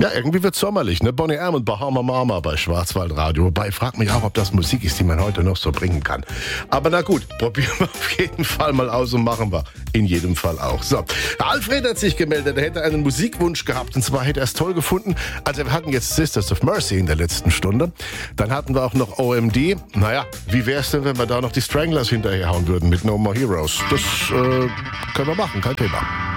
Ja, irgendwie wird sommerlich, ne? Bonnie M und Bahama Mama bei Schwarzwaldradio. Wobei, ich frage mich auch, ob das Musik ist, die man heute noch so bringen kann. Aber na gut, probieren wir auf jeden Fall mal aus und machen wir in jedem Fall auch. So, Alfred hat sich gemeldet, er hätte einen Musikwunsch gehabt. Und zwar hätte er es toll gefunden. Also wir hatten jetzt Sisters of Mercy in der letzten Stunde. Dann hatten wir auch noch OMD. Naja, wie wäre es denn, wenn wir da noch die Stranglers hinterherhauen würden mit No More Heroes? Das können wir machen, kein Thema.